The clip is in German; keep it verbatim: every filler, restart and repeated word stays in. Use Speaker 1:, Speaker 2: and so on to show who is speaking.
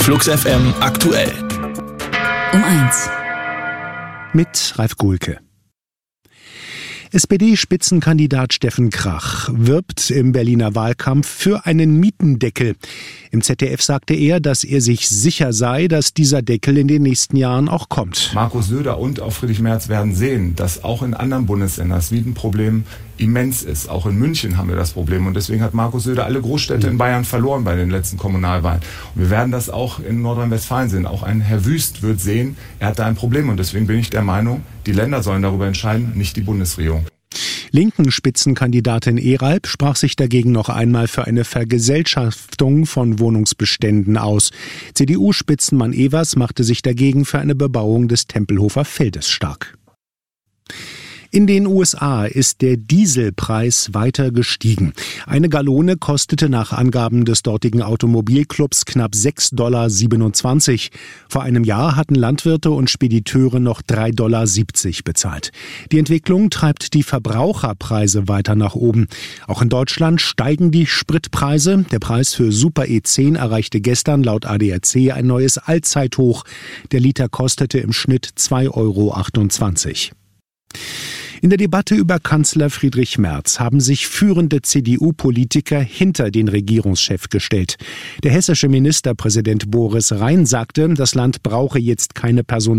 Speaker 1: Flux F M aktuell.
Speaker 2: Um eins.
Speaker 3: Mit Ralf Gohlke. S P D-Spitzenkandidat Steffen Krach wirbt im Berliner Wahlkampf für einen Mietendeckel. Im Z D F sagte er, dass er sich sicher sei, dass dieser Deckel in den nächsten Jahren auch kommt.
Speaker 4: Markus Söder und auch Friedrich Merz werden sehen, dass auch in anderen Bundesländern das Mietenproblem immens ist. Auch in München haben wir das Problem. Und deswegen hat Markus Söder alle Großstädte in Bayern verloren bei den letzten Kommunalwahlen. Und wir werden das auch in Nordrhein-Westfalen sehen. Auch ein Herr Wüst wird sehen, er hat da ein Problem. Und deswegen bin ich der Meinung, die Länder sollen darüber entscheiden, nicht die Bundesregierung.
Speaker 3: Linken Spitzenkandidatin Eralb sprach sich dagegen noch einmal für eine Vergesellschaftung von Wohnungsbeständen aus. C D U-Spitzenmann Evers machte sich dagegen für eine Bebauung des Tempelhofer Feldes stark. In den U S A ist der Dieselpreis weiter gestiegen. Eine Gallone kostete nach Angaben des dortigen Automobilclubs knapp sechs Komma siebenundzwanzig Dollar. Vor einem Jahr hatten Landwirte und Spediteure noch drei Komma siebzig Dollar bezahlt. Die Entwicklung treibt die Verbraucherpreise weiter nach oben. Auch in Deutschland steigen die Spritpreise. Der Preis für Super E zehn erreichte gestern laut A D A C ein neues Allzeithoch. Der Liter kostete im Schnitt zwei Komma achtundzwanzig Euro. In der Debatte über Kanzler Friedrich Merz haben sich führende C D U-Politiker hinter den Regierungschef gestellt. Der hessische Ministerpräsident Boris Rhein sagte, das Land brauche jetzt keine Person